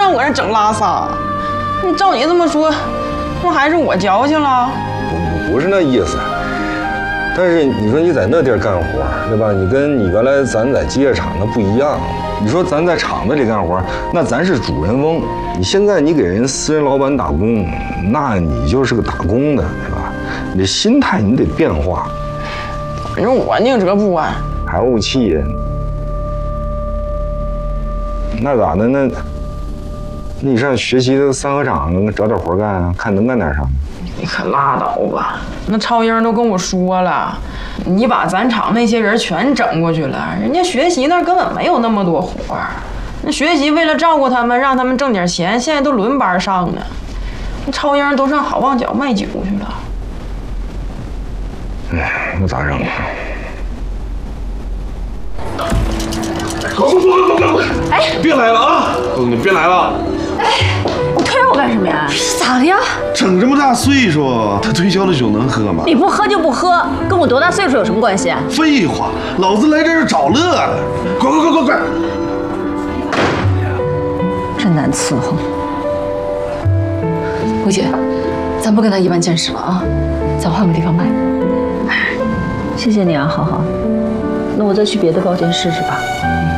让我这整拉撒。你照你这么说，那还是我矫情了？ 不是那意思。但是你说你在那地儿干活，对吧？你跟你原来咱在机械厂那不一样。你说咱在厂子里干活，那咱是主人翁。你现在你给人私人老板打工，那你就是个打工的，对吧？你这心态你得变化。 反正我宁折不弯。 还怄气呀？那咋的？那你上学习的三合厂找点活干啊，看能干点啥？ 你可拉倒吧！那超英都跟我说了，你把咱厂那些人全整过去了，人家学习那根本没有那么多活儿。那学习为了照顾他们，让他们挣点钱，现在都轮班上呢。那超英都上好望角卖酒去了。 哎，那咋整啊？ 走！哎，别来了啊！告诉你，别来了。 哎，你推我干什么呀？ 咋了呀？ 整这么大岁数，他推销的酒能喝吗？ 你不喝就不喝，跟我多大岁数有什么关系？ 废话，老子来这是找乐的。快！ 真难伺候。吴姐，咱不跟他一般见识了啊，咱换个地方卖。 谢谢你啊，好好。那我再去别的糕点试试吧。